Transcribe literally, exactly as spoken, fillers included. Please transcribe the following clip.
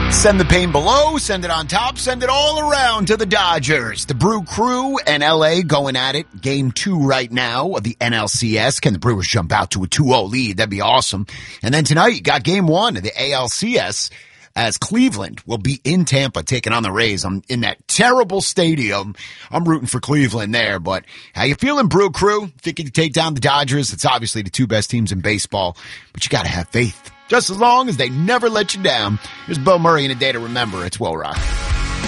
Send the pain below, send it on top, send it all around to the Dodgers. The Brew Crew and L A going at it. Game two right now of the N L C S. Can the Brewers jump out to a two oh lead? That'd be awesome. And then tonight you got game one of the A L C S as Cleveland will be in Tampa taking on the Rays. I'm in that terrible stadium. I'm rooting for Cleveland there, but how you feeling, Brew Crew? Think you can take down the Dodgers? It's obviously the two best teams in baseball, but you gotta have faith. Just as long as they never let you down. Here's Bill Murray in A Day to Remember. It's Will Rock.